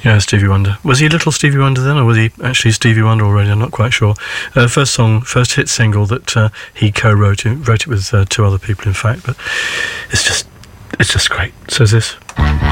Yeah, Stevie Wonder. Was he Little Stevie Wonder then, or was he actually Stevie Wonder already? I'm not quite sure. First hit single that he co-wrote. Wrote it with two other people, in fact. But it's just great. So is this.